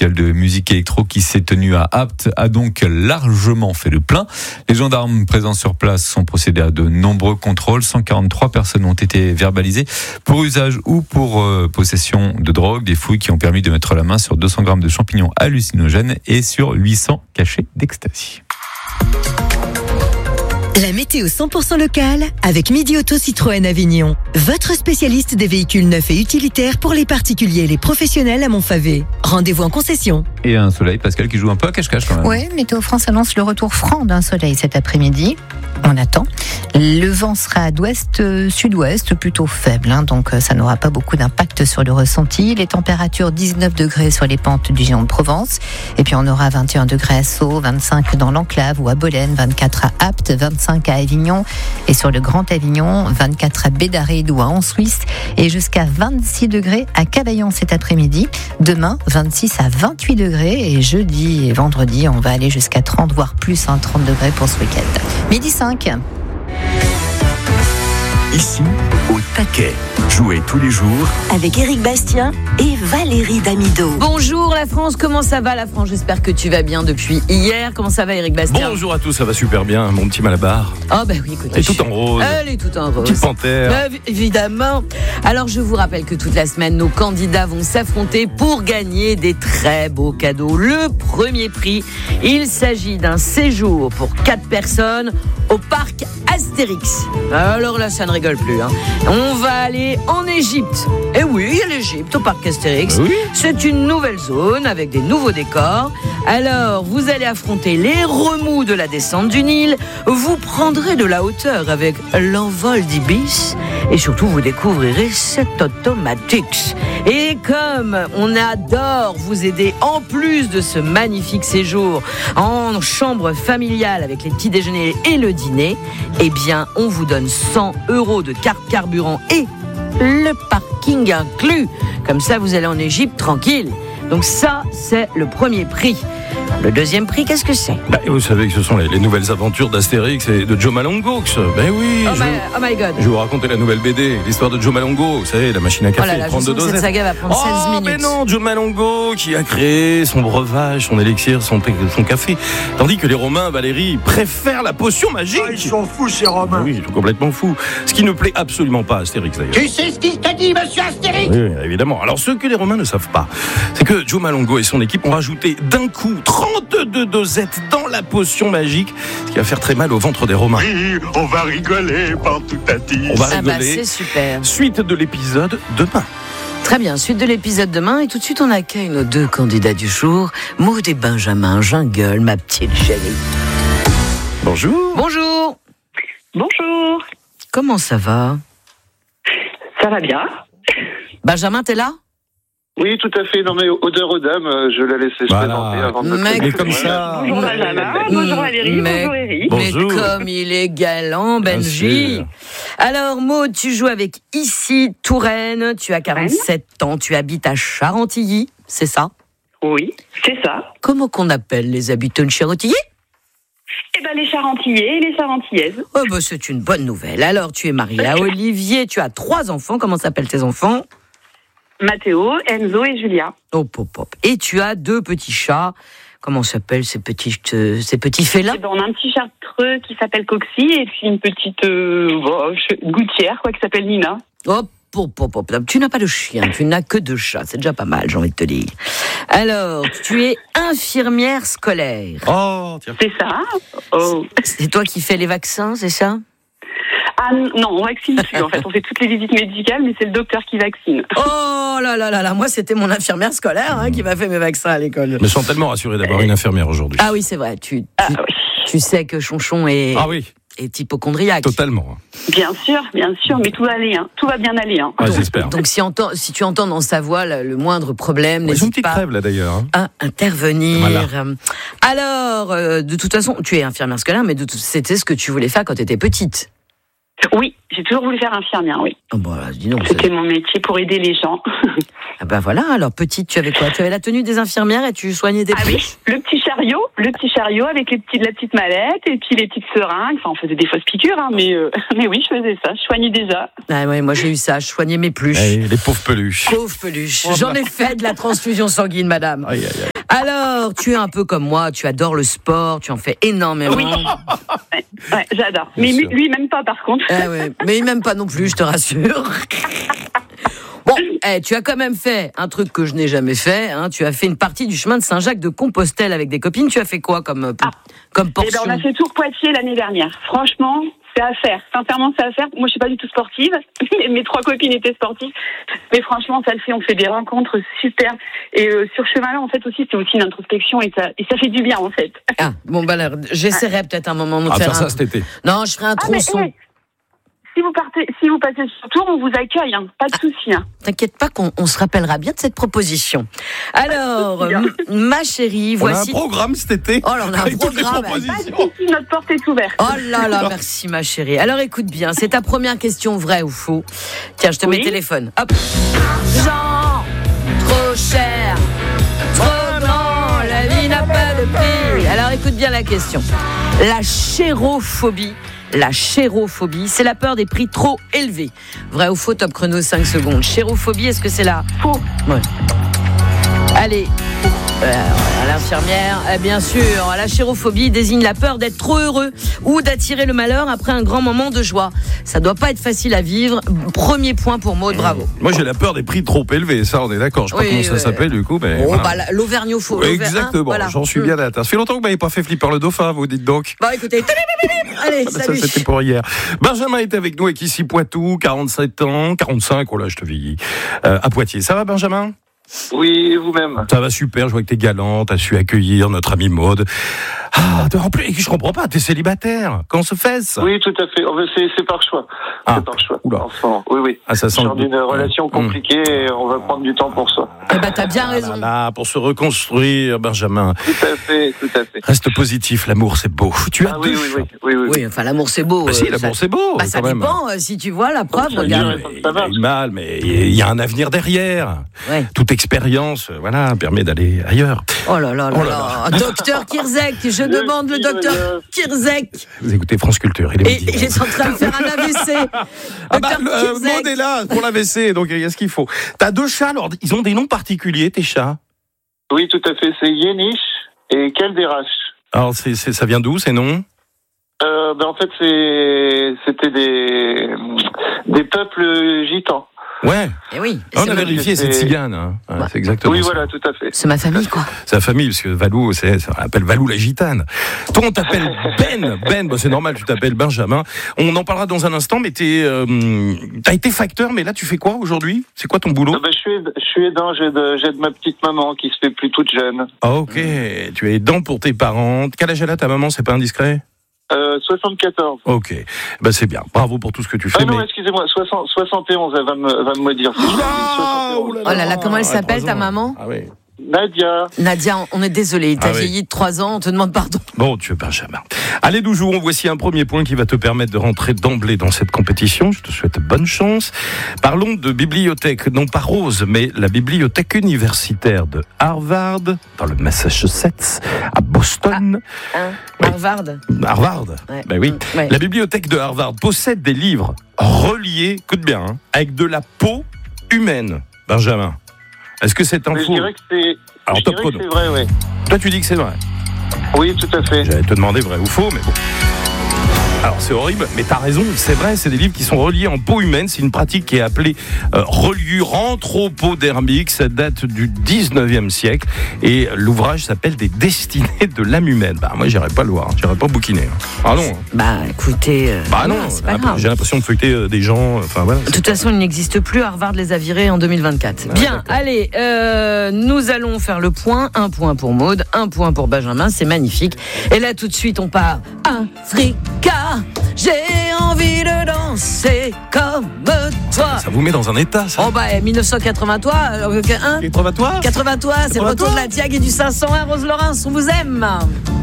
festival de musique électro qui s'est tenu à Apt a donc largement fait le plein. Les gendarmes présents sur place ont procédé à de nombreux contrôles. 143 personnes ont été verbalisées pour usage ou pour possession de drogue. Des fouilles qui ont permis de mettre la main sur 200 grammes de champignons hallucinogènes et sur 800 cachets d'ecstasy. La météo 100% locale avec Midi Auto Citroën Avignon. Votre spécialiste des véhicules neufs et utilitaires pour les particuliers et les professionnels à Montfavet. Rendez-vous en concession. Et un soleil, Pascal, qui joue un peu à cache-cache quand même. Oui, Météo France annonce le retour franc d'un soleil cet après-midi. On attend. Le vent sera d'ouest-sud-ouest, plutôt faible, donc ça n'aura pas beaucoup d'impact sur le ressenti. Les températures 19 degrés sur les pentes du Géant de Provence. Et puis on aura 21 degrés à Sceaux, 25 dans l'Enclave ou à Bolène, 24 à Apt, 25 à Avignon. Et sur le Grand Avignon, 24 à Bédarède ou à Ansuisse. Et jusqu'à 26 degrés à Cavaillon cet après-midi. Demain, 26 à 28 degrés. Et jeudi et vendredi, on va aller jusqu'à 30, voire plus, 30 degrés pour ce week-end. Midi 5. Ici, au taquet. Jouez tous les jours avec Éric Bastien et Valérie Damido. Bonjour la France, comment ça va la France? J'espère que tu vas bien depuis hier. Comment ça va Éric Bastien? Bonjour à tous, ça va super bien, mon petit Malabar. Oh bah oui, écoute. Elle est tout en rose. Elle est tout en rose. Petite panthère. Évidemment. Alors je vous rappelle que toute la semaine, nos candidats vont s'affronter pour gagner des très beaux cadeaux. Le premier prix, il s'agit d'un séjour pour 4 personnes au parc Astérix. Alors là, ça ne rigole plus. On va aller en Égypte. Et oui, il y a l'Égypte au parc Astérix. Oui. C'est une nouvelle zone avec des nouveaux décors. Alors, vous allez affronter les remous de la descente du Nil. Vous prendrez de la hauteur avec l'envol d'Ibis. Et surtout, vous découvrirez cette automatique. Et comme on adore vous aider, en plus de ce magnifique séjour en chambre familiale avec les petits déjeuners et le dîner, eh bien, on vous donne 100 € de carte carburant et le parking inclus. Comme ça, vous allez en Égypte tranquille. Donc ça, c'est le premier prix. Le deuxième prix, qu'est-ce que c'est? Vous savez que ce sont les nouvelles aventures d'Astérix et de Joe Malongo. Oui, oh my God. Je vais vous raconter la nouvelle BD, l'histoire de Joe Malongo. Vous savez, la machine à café, oh là là, prendre de doses. Cette saga va prendre 16 minutes. Mais non, Joe Malongo qui a créé son breuvage, son élixir, son café. Tandis que les Romains, Valérie, préfèrent la potion magique. Ils sont fous, ces Romains. Oui, ils sont complètement fous. Ce qui ne plaît absolument pas à Astérix, d'ailleurs. Tu sais ce qu'il t'a dit, monsieur Astérix? Oui, évidemment. Alors, ce que les Romains ne savent pas, c'est que Joe Malongo et son équipe ont rajouté d'un coup 32 dosettes dans la potion magique, ce qui va faire très mal au ventre des Romains. Oui, on va rigoler, partout à dit. On va Ah bah, rigoler. c'est super. Suite de l'épisode demain. Très bien, suite de l'épisode demain. Et tout de suite, on accueille nos 2 candidats du jour, Maud et Benjamin. Jungle, ma petite chérie. Bonjour. Bonjour. Bonjour. Comment ça va? Ça va bien? Benjamin, t'es là? Oui, tout à fait. Non, mais odeur aux dames, je la laissais se présenter avant de me Mec. présenter. Et comme ça. Bonjour Benjamin, bonjour Valérie, bonjour Eric. Mais Bonjour. comme il est galant, Bien Benji. sûr. Alors, Maud, tu joues avec Ici Touraine. Tu as 47 ans. Tu habites à Charentilly, c'est ça? Oui, c'est ça. Comment qu'on appelle les habitants de Charentilly? Eh ben les Charentillais et les Charentillaises. Oh, bah, c'est une bonne nouvelle. Alors, tu es mariée à Olivier. Tu as 3 enfants. Comment s'appellent tes enfants? Mathéo, Enzo et Julia. Hop, hop, hop. Et tu as 2 petits chats. Comment s'appellent ces petits félins? Eh ben, on a un petit chartreux qui s'appelle Coxy et puis une petite gouttière qui s'appelle Nina. Hop, hop, hop, hop. Tu n'as pas de chien, tu n'as que 2 chats. C'est déjà pas mal, j'ai envie de te dire. Alors, tu es infirmière scolaire. Oh, tiens. C'est ça? Oh. C'est toi qui fais les vaccins, c'est ça? Ah non, on vaccine plus. En fait, on fait toutes les visites médicales, mais c'est le docteur qui vaccine. Oh là là là là, moi c'était mon infirmière scolaire qui m'a fait mes vaccins à l'école. Je me sens tellement rassuré d'avoir une infirmière aujourd'hui. Ah oui, c'est vrai, tu sais que Chonchon est hypocondriaque. Totalement. Bien sûr, mais tout va aller, tout va bien aller. J'espère. Donc si tu entends dans sa voix le moindre problème, Ils ont une n'hésite petite pas crève là d'ailleurs. à intervenir. Voilà. Alors, de toute façon, tu es infirmière scolaire, mais c'était ce que tu voulais faire quand tu étais petite. Oui, j'ai toujours voulu faire infirmière, oui. Oh, bon, là, dis donc, C'était mon métier pour aider les gens. Ah ben voilà, alors petite, tu avais quoi? Tu avais la tenue des infirmières et tu soignais des oui, le petit chariot avec la petite mallette et puis les petites seringues. Enfin, on faisait des fausses piqûres, mais oui, je faisais ça. Je soignais déjà. Ah ouais, moi j'ai eu ça, je soignais mes peluches. Les pauvres peluches. Pauvres peluches. J'en ai fait de la transfusion sanguine, madame. Aïe, aïe, aïe. Alors, tu es un peu comme moi, tu adores le sport, tu en fais énormément. Oui. Ouais, j'adore. Mais lui, même pas, par contre. Ouais. Mais il m'aime pas non plus, je te rassure. Bon, tu as quand même fait un truc que je n'ai jamais fait. Hein. Tu as fait une partie du chemin de Saint-Jacques-de-Compostelle avec des copines. Tu as fait quoi comme portion? On a fait Tours-Poitiers l'année dernière. Franchement, c'est à faire. Sincèrement, c'est à faire. Moi, je suis pas du tout sportive. Mes 3 copines étaient sportives. Mais franchement, ça le fait. On fait des rencontres super. Et sur ce chemin-là, en fait, aussi, c'est aussi une introspection et ça fait du bien, en fait. Ah, bon, bah alors, j'essaierai peut-être un moment de faire ça cet été. Non, je ferai un tronçon. Si vous passez sur Tours, on vous accueille, hein. Pas de souci. Hein. T'inquiète pas qu'on se rappellera bien de cette proposition. Alors, ma chérie, voici... On a un programme cet été. Oh là, on a un programme. Notre porte est ouverte. Oh là là, merci ma chérie. Alors écoute bien, c'est ta première question, vrai ou faux? Tiens, je te mets le téléphone. Hop. Jean, trop cher, trop grand, la vie n'a pas de prix. Alors écoute bien la question. La chérophobie, c'est la peur des prix trop élevés. Vrai ou faux, top chrono, 5 secondes. Chérophobie, est-ce que c'est la... Faux. Ouais. Allez, à l'infirmière, bien sûr, la chérophobie désigne la peur d'être trop heureux ou d'attirer le malheur après un grand moment de joie. Ça doit pas être facile à vivre. Premier point pour Maud, bravo. Moi, j'ai la peur des prix trop élevés, ça, on est d'accord. Je sais pas comment ça s'appelle du coup, mais... L'auvergnophobe. Exactement, voilà. J'en suis bien atteint. Ça fait longtemps que vous m'avez pas fait flipper le dauphin, vous dites donc. Bah écoutez, allez, salut. Ça, c'était pour hier. Benjamin est avec nous, avec ici Poitou, 47 ans, 45, oh là, je te vieillis, à Poitiers. Ça va, Benjamin ? Oui, vous-même. Ça va super, je vois que t'es galant, t'as su accueillir notre amie Maud. Ah, en plus, je comprends pas, t'es célibataire. Comment se fait ça ? Oui, tout à fait. C'est par choix. C'est par choix. Oula. Enfin, oui. Ah, ça sent genre d'une relation compliquée et on va prendre du temps pour soi. Eh ben, t'as bien raison. Là, pour se reconstruire, Benjamin. Tout à fait. Reste positif, l'amour c'est beau. Tu as deux choix. Oui, enfin, l'amour c'est beau. Bah si, l'amour c'est beau. Bah, ça dépend, si tu vois la preuve, regarde. Ça va. Mal, mais il y a un avenir derrière. Ouais. Toute expérience, permet d'aller ailleurs. Oh là là. Docteur Kirzek, je demande le docteur Kirzek. Vous écoutez France Culture. Il est en train de faire un AVC. Maud est là pour l'AVC, donc il y a ce qu'il faut. T'as 2 chats, alors ils ont des noms particuliers, tes chats ? Oui, tout à fait. C'est Yéniche et Kelderash. Alors, ça vient d'où, ces noms ? En fait, c'était des peuples gitans. Ouais. Et oui. On a vérifié, c'est tzigane. Hein. Ouais, c'est exactement ça. Voilà, tout à fait. C'est ma famille, quoi. C'est la famille, parce que Valou, ça appelle Valou la gitane. Toi, on t'appelle Ben, c'est normal, tu t'appelles Benjamin. On en parlera dans un instant, mais t'as été facteur, mais là, tu fais quoi aujourd'hui ? C'est quoi ton boulot ? Je suis aidant, j'aide ma petite maman qui se fait plus toute jeune. Ah, ok, tu es aidant pour tes parents. Quel âge elle a ta maman, c'est pas indiscret ? 74. Ok, c'est bien. Bravo pour tout ce que tu fais. Ah non, excusez-moi, 71, elle va me dire. Oh là là, comment elle s'appelle ta maman ? Ah oui. Nadia, on est désolé, t'as vieilli de 3 ans, on te demande pardon. Bon, tu es Benjamin. Allez, nous jouons. Voici un premier point qui va te permettre de rentrer d'emblée dans cette compétition. Je te souhaite bonne chance. Parlons de bibliothèque, non pas Rose, mais la bibliothèque universitaire de Harvard, dans le Massachusetts, à Boston. Harvard. Ouais. Ben oui. Ouais. La bibliothèque de Harvard possède des livres reliés, écoute bien, avec de la peau humaine. Benjamin. Est-ce que c'est un faux ? Je dirais que c'est vrai, oui. Toi, tu dis que c'est vrai ? Oui, tout à fait. J'allais te demander vrai ou faux, mais bon. Alors, c'est horrible, mais t'as raison, c'est vrai, c'est des livres qui sont reliés en peau humaine. C'est une pratique qui est appelée reliure anthropodermique. Ça date du 19e siècle. Et l'ouvrage s'appelle Des destinées de l'âme humaine. Moi, j'irais pas le voir, j'irais pas bouquiner. Ah non. Écoutez. Non, c'est pas grave. J'ai l'impression de feuilleter des gens. Voilà. De toute façon, il n'existe plus. Harvard les a virés en 2024. Bien, allez, nous allons faire le point. 1 point pour Maud, 1 point pour Benjamin. C'est magnifique. Et là, tout de suite, on part. Africa. J'ai envie de danser comme toi. Ça vous met dans un état, ça. 1983. 83, c'est le retour de la Diag et du 501. Rose Laurence, on vous aime.